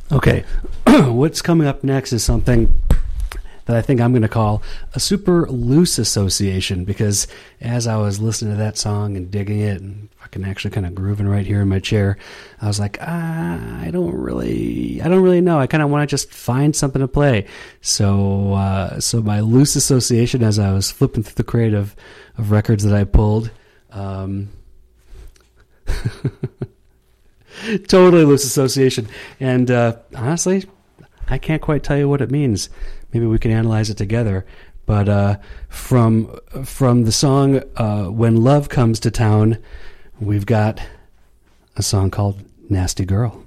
Okay, what's coming up next is something that I think I'm going to call a super loose association, because as I was listening to that song and digging it and fucking actually kind of grooving right here in my chair, I was like, I don't really know. I kind of want to just find something to play. So my loose association, as I was flipping through the crate of records that I pulled, totally loose association. And honestly, I can't quite tell you what it means. Maybe we can analyze it together. But from the song When Love Comes to Town, we've got a song called Nasty Girl.